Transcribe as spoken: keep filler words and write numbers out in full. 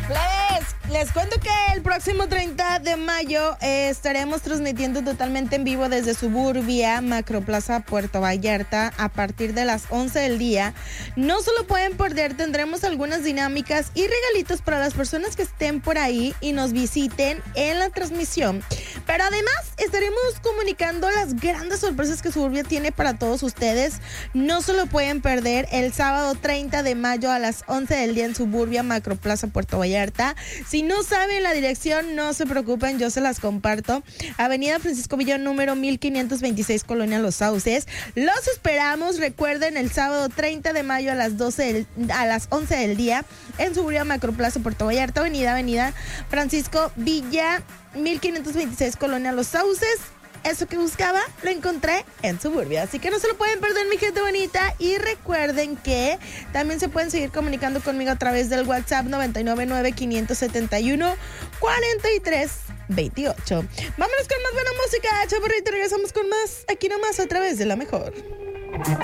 Les, les cuento que el próximo treinta de mayo eh, estaremos transmitiendo totalmente en vivo desde Suburbia, Macroplaza Puerto Vallarta, a partir de las once del día. No se lo pueden perder, tendremos algunas dinámicas y regalitos para las personas que estén por ahí y nos visiten en la transmisión. Pero además estaremos comunicando las grandes sorpresas que Suburbia tiene para todos ustedes. No se lo pueden perder el sábado treinta de mayo a las once del día en Suburbia, Macroplaza Puerto Vallarta. Si no saben la dirección, no se preocupen, yo se las comparto. Avenida Francisco Villa, número mil quinientos veintiséis, Colonia Los Sauces. Los esperamos, recuerden, el sábado treinta de mayo a las doce del, a las once del día en Suburbia, Macroplaza Puerto Vallarta, Avenida Avenida Francisco Villa, mil quinientos veintiséis, Colonia Los Sauces. Eso que buscaba, lo encontré en Suburbia. Así que no se lo pueden perder, mi gente bonita. Y recuerden que también se pueden seguir comunicando conmigo a través del WhatsApp noventa y nueve nueve, quinientos setenta y uno, cuarenta y tres veintiocho. Vámonos con más buena música, chaparrito. Regresamos con más, aquí nomás, a través de La Mejor.